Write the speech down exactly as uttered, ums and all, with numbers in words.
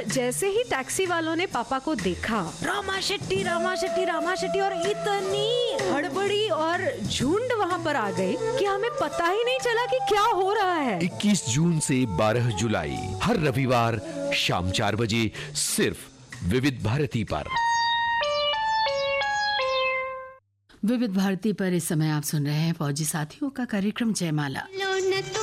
जैसे ही टैक्सी वालों ने पापा को देखा, रामा शेट्टी रामा शेट्टी रामा शेट्टी, और इतनी हड़बड़ी और झुंड वहाँ पर आ गई कि हमें पता ही नहीं चला कि क्या हो रहा है। इक्कीस जून से बारह जुलाई हर रविवार शाम चार बजे सिर्फ विविध भारती पर। विविध भारती पर इस समय आप सुन रहे हैं फौजी साथियों का कार्यक्रम जयमाला।